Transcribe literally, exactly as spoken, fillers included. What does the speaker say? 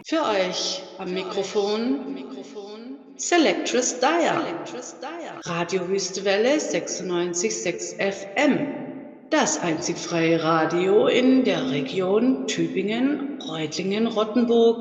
Für euch am Mikrofon Selectress Dyer, Radio Wüstewelle sechsundneunzig Komma sechs F M, das einzig freie Radio in der Region Tübingen, Reutlingen, Rottenburg,